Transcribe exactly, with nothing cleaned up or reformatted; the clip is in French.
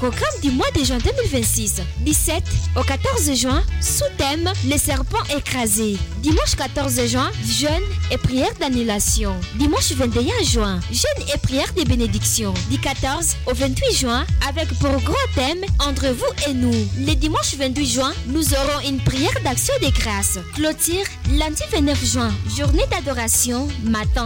programme du mois de juin deux mille vingt-six. Du sept au quatorze juin, sous thème Les serpents écrasés. Dimanche quatorze juin, jeûne et prière d'annulation. Dimanche vingt et un juin, jeûne et prière de bénédiction. Du quatorze au vingt-huit juin, avec pour gros thème Entre vous et nous. Le dimanche vingt-huit juin, nous aurons une prière d'action de grâce. Clôture lundi vingt-neuf juin, journée d'adoration, matin.